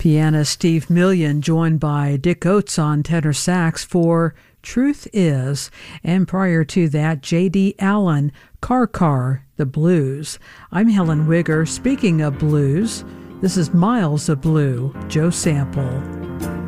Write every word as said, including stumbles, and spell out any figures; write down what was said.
Pianist Steve Million joined by Dick Oates on tenor sax for Truth Is, and prior to that, J D. Allen, Car Car, The Blues. I'm Helen Wigger. Speaking of blues, this is Miles of Blue, Joe Sample.